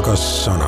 Rakas sana.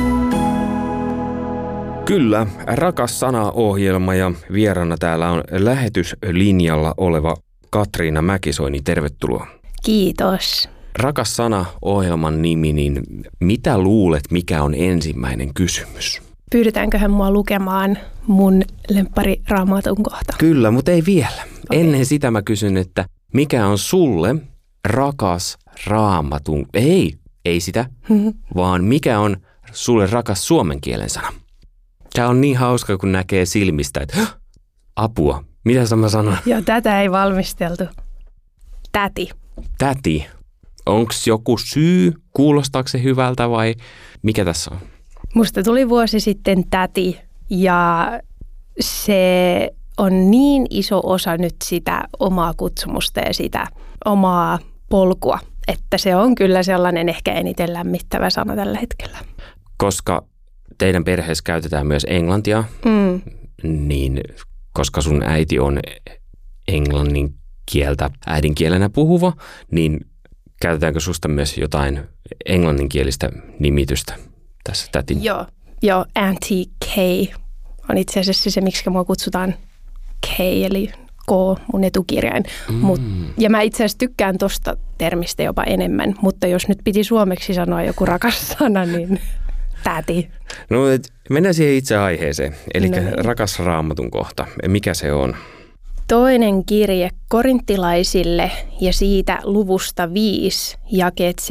Kyllä, Rakas sana-ohjelma ja vieraana täällä on lähetyslinjalla oleva Katriina Mäkisoini. Tervetuloa. Kiitos. Rakas sana-ohjelman nimi, niin mitä luulet, mikä on ensimmäinen kysymys? Pyydetäänköhän mua lukemaan mun lemppari Raamatun kohta? Kyllä, mutta ei vielä. Okay. Ennen sitä mä kysyn, että mikä on sulle rakas Raamatun... Ei sitä, vaan mikä on sulle rakas suomen kielen sana? Tämä on niin hauska, kun näkee silmistä, että apua, mitä mä sanon? Joo, tätä ei valmisteltu. Täti. Täti. Onko joku syy? Kuulostaako se hyvältä vai mikä tässä on? Musta tuli vuosi sitten täti ja se on niin iso osa nyt sitä omaa kutsumusta ja sitä omaa polkua, että se on kyllä sellainen ehkä eniten lämmittävä sana tällä hetkellä. Koska teidän perheessä käytetään myös englantia, niin koska sun äiti on englannin kieltä äidinkielenä puhuva, niin käytetäänkö susta myös jotain englanninkielistä nimitystä tässä tätin? Joo, Auntie K on itse asiassa se, miksi mua kutsutaan K, eli K, mun etukirjain. Ja mä itse asiassa tykkään tosta termistä jopa enemmän, mutta jos nyt piti suomeksi sanoa joku rakas sana, niin täti. No mennään siihen itse aiheeseen, eli rakas Raamatun kohta. Mikä se on? Toinen kirje korinttilaisille ja siitä luvusta 5, jakeet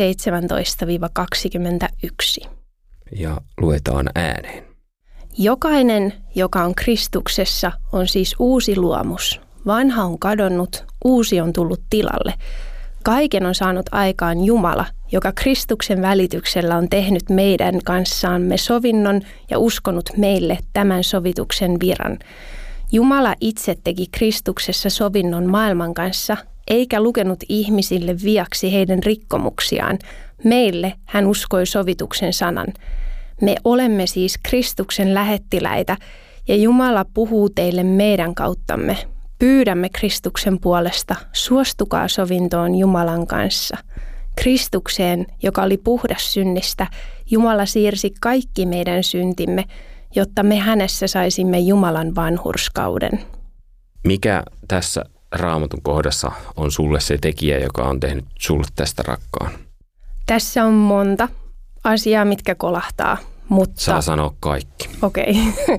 17-21. Ja luetaan ääneen. Jokainen, joka on Kristuksessa, on siis uusi luomus. Vanha on kadonnut, uusi on tullut tilalle. Kaiken on saanut aikaan Jumala, joka Kristuksen välityksellä on tehnyt meidän kanssaamme sovinnon ja uskonut meille tämän sovituksen viran. Jumala itse teki Kristuksessa sovinnon maailman kanssa, eikä lukenut ihmisille viaksi heidän rikkomuksiaan. Meille hän uskoi sovituksen sanan. Me olemme siis Kristuksen lähettiläitä, ja Jumala puhuu teille meidän kauttamme. Pyydämme Kristuksen puolesta, suostukaa sovintoon Jumalan kanssa. Kristukseen, joka oli puhdas synnistä, Jumala siirsi kaikki meidän syntimme, jotta me hänessä saisimme Jumalan vanhurskauden. Mikä tässä Raamatun kohdassa on sulle se tekijä, joka on tehnyt sulle tästä rakkaan? Tässä on monta asiaa, mitkä kolahtaa, mutta... Saa sanoa kaikki. Okei.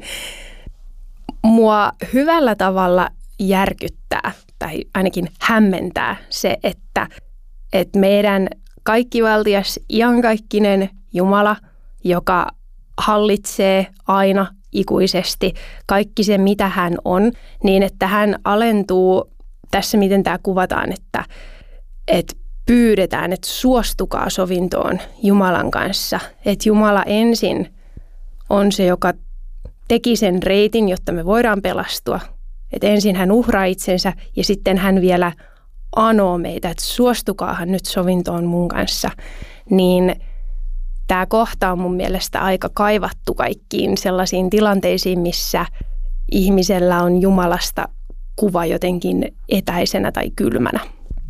Mua hyvällä tavalla järkyttää tai ainakin hämmentää se, että meidän kaikkivaltias, iankaikkinen Jumala, joka hallitsee aina ikuisesti kaikki se, mitä hän on, niin että hän alentuu, tässä miten tämä kuvataan, että pyydetään, että suostukaa sovintoon Jumalan kanssa. Että Jumala ensin on se, joka teki sen reitin, jotta me voidaan pelastua. Että ensin hän uhraa itsensä ja sitten hän vielä anoo meitä, että suostukaahan nyt sovintoon mun kanssa. Niin tämä kohta on mun mielestä aika kaivattu kaikkiin sellaisiin tilanteisiin, missä ihmisellä on Jumalasta kuva jotenkin etäisenä tai kylmänä.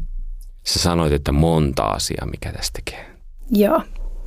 Sä sanoit, että monta asiaa, mikä tästä tekee. Joo.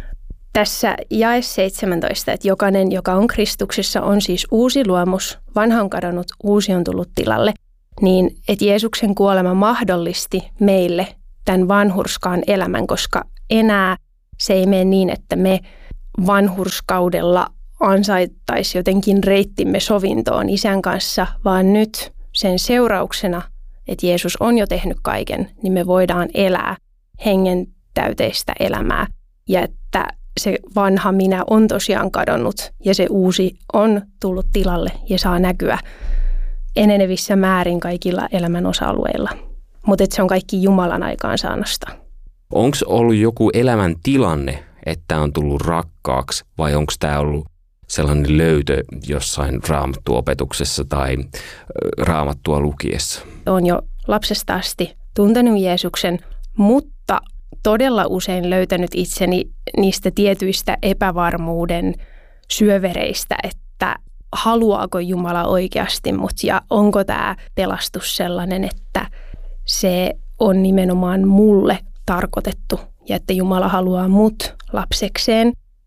Tässä jae 17, että jokainen, joka on Kristuksessa, on siis uusi luomus, vanha on kadonnut, uusi on tullut tilalle, niin että Jeesuksen kuolema mahdollisti meille tämän vanhurskaan elämän, koska enää se ei mene niin, että me vanhurskaudella ansaittaisi jotenkin reittimme sovintoon Isän kanssa, vaan nyt sen seurauksena, että Jeesus on jo tehnyt kaiken, niin me voidaan elää hengen täyteistä elämää ja että se vanha minä on tosiaan kadonnut ja se uusi on tullut tilalle ja saa näkyä enenevissä määrin kaikilla elämän osa-alueilla. Mutta se on kaikki Jumalan aikaansaannosta. Onko ollut joku elämän tilanne, että on tullut rakkaaksi vai onko tämä ollut sellainen löytö jossain raamattuopetuksessa tai raamattua lukiessa? Olen jo lapsesta asti tuntenut Jeesuksen, mutta todella usein löytänyt itseni niistä tietyistä epävarmuuden syövereistä, että haluaako Jumala oikeasti mut ja onko tämä pelastus sellainen, että se on nimenomaan mulle tarkoitettu ja että Jumala haluaa mut lapsekseen.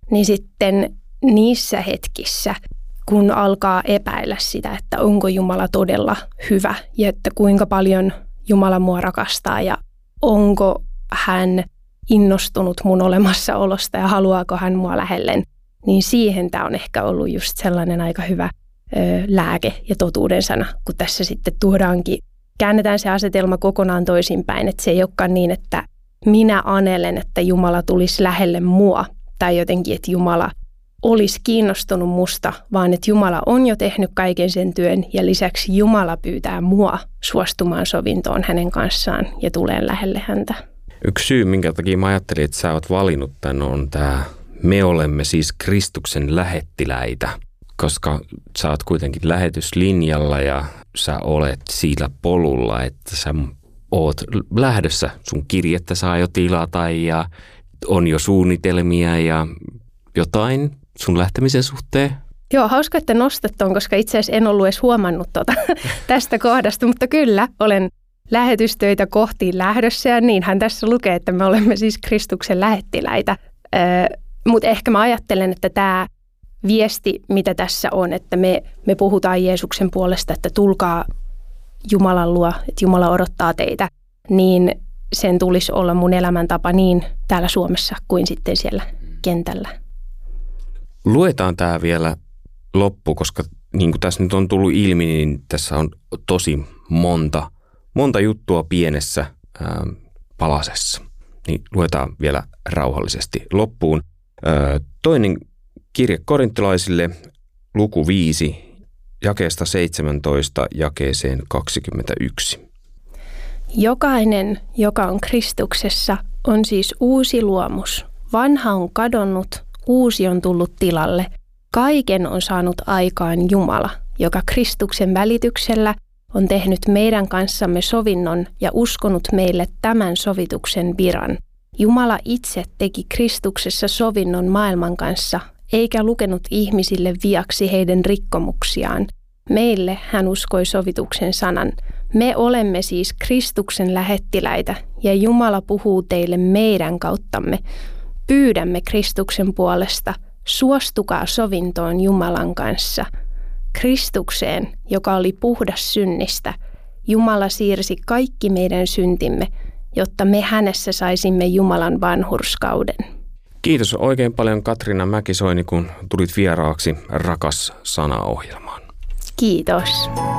niin sitten niissä hetkissä, kun alkaa epäillä sitä, että onko Jumala todella hyvä ja että kuinka paljon Jumala mua rakastaa ja onko hän innostunut mun olemassaolosta ja haluaako hän mua lähelleen, niin siihen tämä on ehkä ollut just sellainen aika hyvä lääke ja totuuden sana, kun tässä sitten käännetään se asetelma kokonaan toisinpäin, että se ei olekaan niin, että minä anelen, että Jumala tulisi lähelle mua tai jotenkin, että Jumala olisi kiinnostunut musta, vaan että Jumala on jo tehnyt kaiken sen työn ja lisäksi Jumala pyytää mua suostumaan sovintoon hänen kanssaan ja tuleen lähelle häntä. Yksi syy, minkä takia mä ajattelin, että sä oot valinnut tän, on tämä me olemme siis Kristuksen lähettiläitä, koska sä oot kuitenkin lähetyslinjalla ja sä olet sillä polulla, että sä oot lähdössä. Sun kirjettä saa jo tilata ja on jo suunnitelmia ja jotain sun lähtemisen suhteen. Joo, hauska, että nostat ton, koska itse asiassa en ollut edes huomannut tästä kohdasta, mutta kyllä olen lähetystöitä kohti lähdössä ja niinhän tässä lukee, että me olemme siis Kristuksen lähettiläitä. Mutta ehkä mä ajattelen, että tämä viesti, mitä tässä on, että me puhutaan Jeesuksen puolesta, että tulkaa Jumalan luo, että Jumala odottaa teitä, niin sen tulisi olla mun elämäntapa niin täällä Suomessa kuin sitten siellä kentällä. Luetaan tämä vielä loppu, koska niin kuin tässä nyt on tullut ilmi, niin tässä on tosi monta juttua pienessä palasessa. Niin luetaan vielä rauhallisesti loppuun. Toinen kirje korinttilaisille, luku 5, jakeesta 17 jakeeseen 21. Jokainen, joka on Kristuksessa, on siis uusi luomus. Vanha on kadonnut, uusi on tullut tilalle. Kaiken on saanut aikaan Jumala, joka Kristuksen välityksellä on tehnyt meidän kanssamme sovinnon ja uskonut meille tämän sovituksen viran. Jumala itse teki Kristuksessa sovinnon maailman kanssa, eikä lukenut ihmisille viaksi heidän rikkomuksiaan. Meille hän uskoi sovituksen sanan. Me olemme siis Kristuksen lähettiläitä, ja Jumala puhuu teille meidän kauttamme. Pyydämme Kristuksen puolesta, suostukaa sovintoon Jumalan kanssa. Kristukseen, joka oli puhdas synnistä, Jumala siirsi kaikki meidän syntimme, jotta me hänessä saisimme Jumalan vanhurskauden. Kiitos oikein paljon Katriina Mäkisoini, kun tulit vieraaksi Rakas sana-ohjelmaan. Kiitos.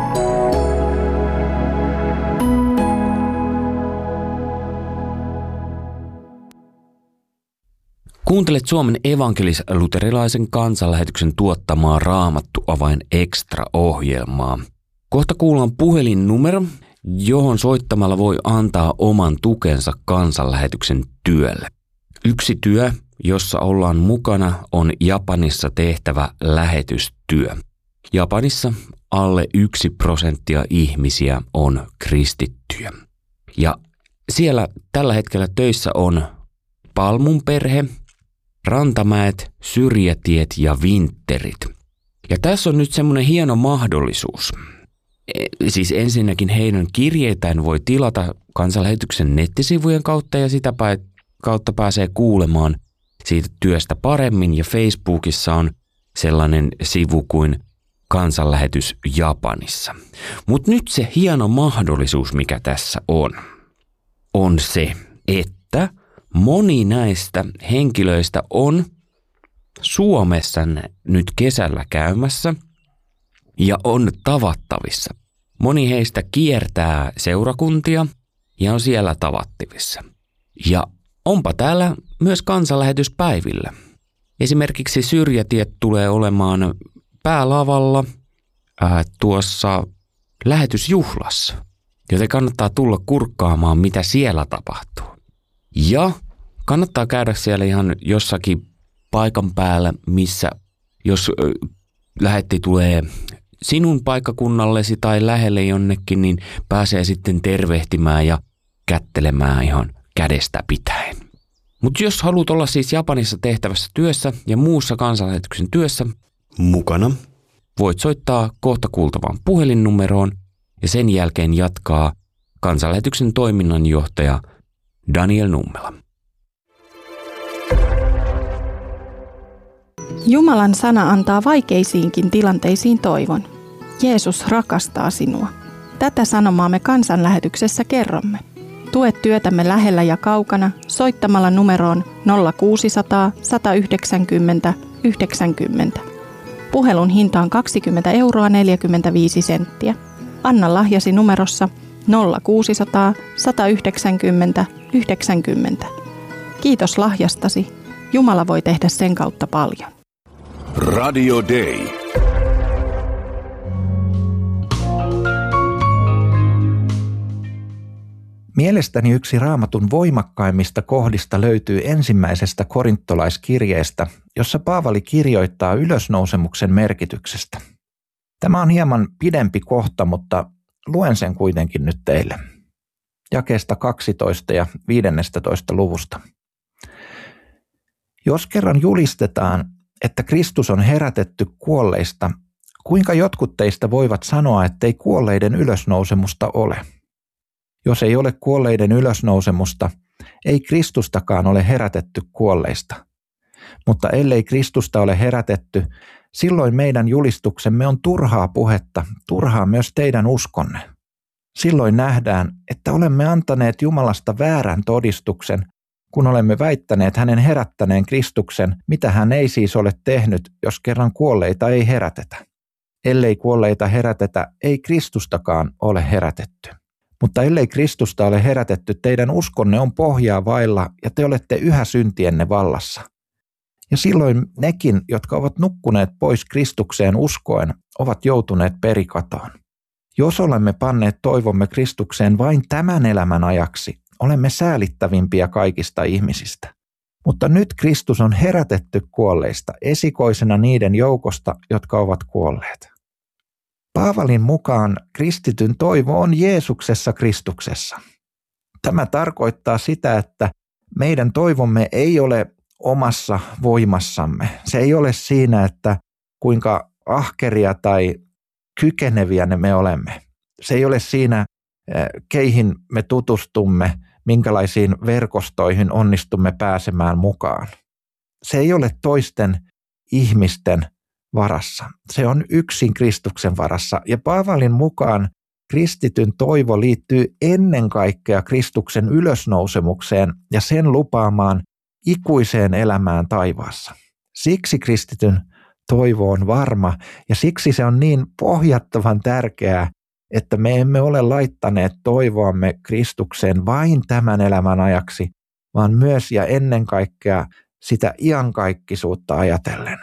Kuuntelet Suomen evankelis-luterilaisen kansanlähetyksen tuottamaa Raamattu Avain Extra-ohjelmaa. Kohta kuullaan puhelinnumero, johon soittamalla voi antaa oman tukensa kansanlähetyksen työlle. Yksi työ, jossa ollaan mukana, on Japanissa tehtävä lähetystyö. Japanissa alle 1% ihmisiä on kristittyjä. Ja siellä tällä hetkellä töissä on Palmun perhe, Rantamäet, Syrjätiet ja Vintterit. Ja tässä on nyt semmoinen hieno mahdollisuus. Siis ensinnäkin heidän kirjeitään voi tilata kansanlähetyksen nettisivujen kautta ja sitä kautta pääsee kuulemaan siitä työstä paremmin. Ja Facebookissa on sellainen sivu kuin Kansanlähetys Japanissa. Mutta nyt se hieno mahdollisuus, mikä tässä on se, että moni näistä henkilöistä on Suomessa nyt kesällä käymässä ja on tavattavissa. Moni heistä kiertää seurakuntia ja on siellä tavattavissa. Ja onpa täällä myös kansanlähetyspäivillä. Esimerkiksi Syrjätiet tulee olemaan päälavalla tuossa lähetysjuhlassa, joten kannattaa tulla kurkkaamaan, mitä siellä tapahtuu. Ja kannattaa käydä siellä ihan jossakin paikan päällä, missä jos lähetti tulee sinun paikkakunnallesi tai lähelle jonnekin, niin pääsee sitten tervehtimään ja kättelemään ihan kädestä pitäen. Mutta jos haluat olla siis Japanissa tehtävässä työssä ja muussa kansanlähetyksen työssä mukana, voit soittaa kohta kuultavaan puhelinnumeroon ja sen jälkeen jatkaa kansanlähetyksen toiminnanjohtaja Daniel Nummela. Jumalan sana antaa vaikeisiinkin tilanteisiin toivon. Jeesus rakastaa sinua. Tätä sanomaa me kansanlähetyksessä kerromme. Tue työtämme lähellä ja kaukana soittamalla numeroon 0600 190 90. Puhelun hinta on 20,45 €. Anna lahjasi numerossa 0600 190 90. Kiitos lahjastasi. Jumala voi tehdä sen kautta paljon. Radio Day. Mielestäni yksi Raamatun voimakkaimmista kohdista löytyy ensimmäisestä korintolaiskirjeestä, jossa Paavali kirjoittaa ylösnousemuksen merkityksestä. Tämä on hieman pidempi kohta, mutta luen sen kuitenkin nyt teille. Jakeesta 12 ja 15 luvusta. Jos kerran julistetaan, että Kristus on herätetty kuolleista, kuinka jotkut teistä voivat sanoa, ettei kuolleiden ylösnousemusta ole? Jos ei ole kuolleiden ylösnousemusta, ei Kristustakaan ole herätetty kuolleista. Mutta ellei Kristusta ole herätetty, silloin meidän julistuksemme on turhaa puhetta, turhaa myös teidän uskonne. Silloin nähdään, että olemme antaneet Jumalasta väärän todistuksen, kun olemme väittäneet hänen herättäneen Kristuksen, mitä hän ei siis ole tehnyt, jos kerran kuolleita ei herätetä. Ellei kuolleita herätetä, ei Kristustakaan ole herätetty. Mutta ellei Kristusta ole herätetty, teidän uskonne on pohjaa vailla ja te olette yhä syntienne vallassa. Ja silloin nekin, jotka ovat nukkuneet pois Kristukseen uskoen, ovat joutuneet perikatoon. Jos olemme panneet toivomme Kristukseen vain tämän elämän ajaksi, olemme säälittävimpiä kaikista ihmisistä. Mutta nyt Kristus on herätetty kuolleista, esikoisena niiden joukosta, jotka ovat kuolleet. Paavalin mukaan kristityn toivo on Jeesuksessa Kristuksessa. Tämä tarkoittaa sitä, että meidän toivomme ei ole omassa voimassamme. Se ei ole siinä, että kuinka ahkeria tai kykeneviä me olemme. Se ei ole siinä, keihin me tutustumme, minkälaisiin verkostoihin onnistumme pääsemään mukaan. Se ei ole toisten ihmisten varassa. Se on yksin Kristuksen varassa. Ja Paavalin mukaan kristityn toivo liittyy ennen kaikkea Kristuksen ylösnousemukseen ja sen lupaamaan ikuiseen elämään taivaassa. Siksi kristityn toivo on varma ja siksi se on niin pohjattoman tärkeää, että me emme ole laittaneet toivoamme Kristukseen vain tämän elämän ajaksi, vaan myös ja ennen kaikkea sitä iankaikkisuutta ajatellen.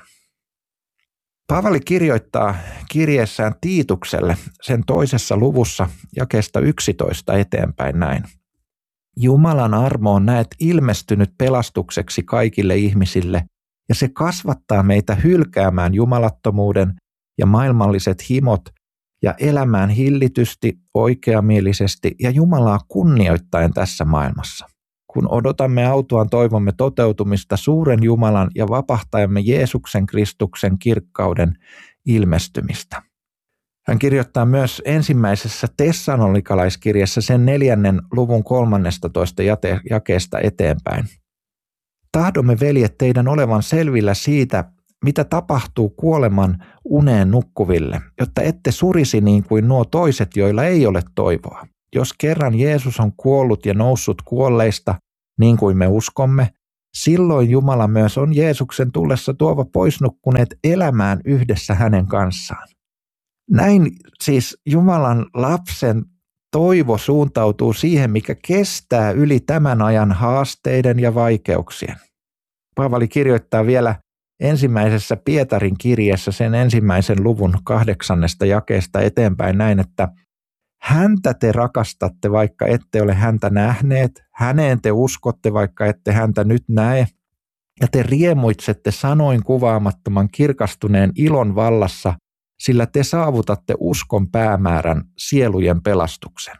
Paavali kirjoittaa kirjeessään Tiitukselle sen 2. luvussa jakeesta 11 eteenpäin näin. Jumalan armo on näet ilmestynyt pelastukseksi kaikille ihmisille, ja se kasvattaa meitä hylkäämään jumalattomuuden ja maailmalliset himot ja elämään hillitysti, oikeamielisesti ja Jumalaa kunnioittaen tässä maailmassa. Kun odotamme autuaan toivomme toteutumista suuren Jumalan ja vapahtajamme Jeesuksen Kristuksen kirkkauden ilmestymistä. Hän kirjoittaa myös ensimmäisessä tessalonikalaiskirjassa sen 4. luvun 13. jakeesta eteenpäin. Tahdomme, veljet, teidän olevan selvillä siitä, mitä tapahtuu kuoleman uneen nukkuville, jotta ette surisi niin kuin nuo toiset, joilla ei ole toivoa. Jos kerran Jeesus on kuollut ja noussut kuolleista, niin kuin me uskomme, silloin Jumala myös on Jeesuksen tullessa tuova poisnukkuneet elämään yhdessä hänen kanssaan. Näin siis Jumalan lapsen toivo suuntautuu siihen, mikä kestää yli tämän ajan haasteiden ja vaikeuksien. Paavali kirjoittaa vielä ensimmäisessä Pietarin kirjeessä sen 1. luvun 8. jakeesta eteenpäin näin, että häntä te rakastatte, vaikka ette ole häntä nähneet, häneen te uskotte, vaikka ette häntä nyt näe, ja te riemuitsette sanoin kuvaamattoman kirkastuneen ilon vallassa, sillä te saavutatte uskon päämäärän, sielujen pelastuksen.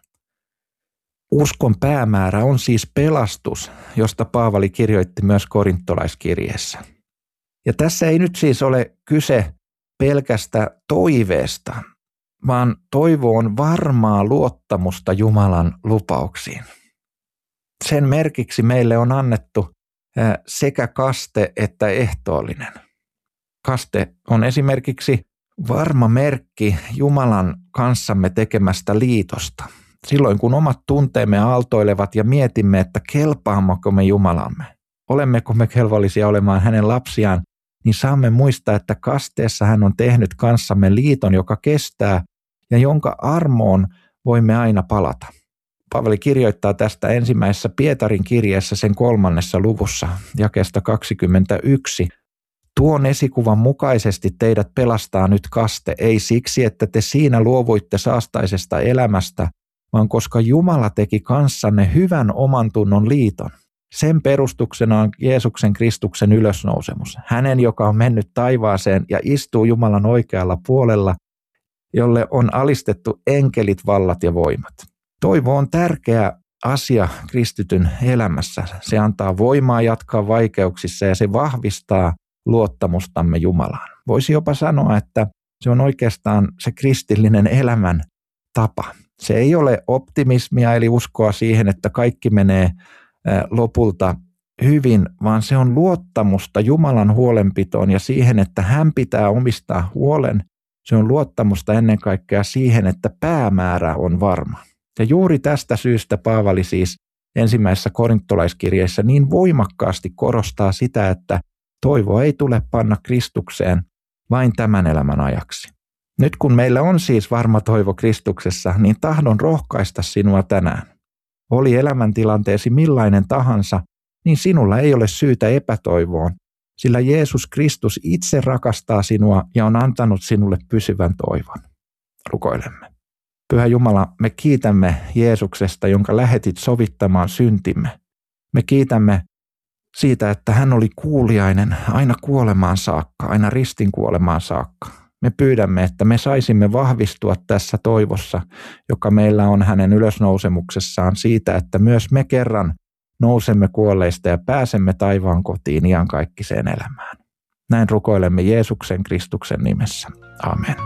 Uskon päämäärä on siis pelastus, josta Paavali kirjoitti myös korintolaiskirjeessä. Ja tässä ei nyt siis ole kyse pelkästä toiveesta, vaan toivo on varmaa luottamusta Jumalan lupauksiin. Sen merkiksi meille on annettu sekä kaste että ehtoollinen. Kaste on esimerkiksi varma merkki Jumalan kanssamme tekemästä liitosta. Silloin kun omat tunteemme aaltoilevat ja mietimme, että kelpaammeko me Jumalamme, olemmeko me kelvollisia olemaan hänen lapsiaan, niin saamme muistaa, että kasteessa hän on tehnyt kanssamme liiton, joka kestää ja jonka armoon voimme aina palata. Paavali kirjoittaa tästä ensimmäisessä Pietarin kirjeessä sen 3. luvussa, jakeesta 21. Tuon esikuvan mukaisesti teidät pelastaa nyt kaste, ei siksi, että te siinä luovuitte saastaisesta elämästä, vaan koska Jumala teki kanssanne hyvän oman tunnon liiton. Sen perustuksena on Jeesuksen Kristuksen ylösnousemus, hänen, joka on mennyt taivaaseen ja istuu Jumalan oikealla puolella, jolle on alistettu enkelit, vallat ja voimat. Toivo on tärkeä asia kristityn elämässä. Se antaa voimaa jatkaa vaikeuksissa ja se vahvistaa luottamustamme Jumalaan. Voisi jopa sanoa, että se on oikeastaan se kristillinen elämän tapa. Se ei ole optimismia eli uskoa siihen, että kaikki menee lopulta hyvin, vaan se on luottamusta Jumalan huolenpitoon ja siihen, että hän pitää omistaa huolen. Se on luottamusta ennen kaikkea siihen, että päämäärä on varma. Ja juuri tästä syystä Paavali siis ensimmäisessä korintolaiskirjeessä niin voimakkaasti korostaa sitä, että toivo ei tule panna Kristukseen vain tämän elämän ajaksi. Nyt kun meillä on siis varma toivo Kristuksessa, niin tahdon rohkaista sinua tänään. Oli elämäntilanteesi millainen tahansa, niin sinulla ei ole syytä epätoivoon, sillä Jeesus Kristus itse rakastaa sinua ja on antanut sinulle pysyvän toivon. Rukoilemme. Pyhä Jumala, me kiitämme Jeesuksesta, jonka lähetit sovittamaan syntimme. Me kiitämme siitä, että hän oli kuuliainen aina kuolemaan saakka, aina ristin kuolemaan saakka. Me pyydämme, että me saisimme vahvistua tässä toivossa, joka meillä on hänen ylösnousemuksessaan siitä, että myös me kerran nousemme kuolleista ja pääsemme taivaan kotiin iankaikkiseen elämään. Näin rukoilemme Jeesuksen Kristuksen nimessä. Amen.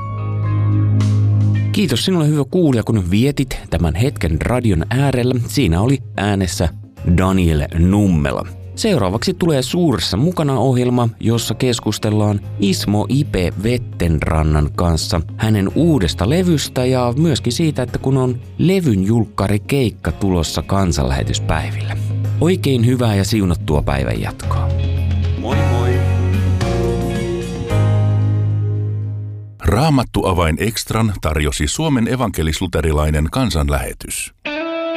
Kiitos sinulle hyvä kuulija, kun vietit tämän hetken radion äärellä. Siinä oli äänessä Daniel Nummela. Seuraavaksi tulee Suuressa mukana -ohjelma, jossa keskustellaan Ismo Ipe Vettenrannan kanssa hänen uudesta levystä ja myöskin siitä, että kun on levyn julkkarikeikka tulossa kansanlähetyspäivillä. Oikein hyvää ja siunattua päivän jatkoa. Moi moi! Raamattu Avain Extran tarjosi Suomen evankelis-luterilainen kansanlähetys.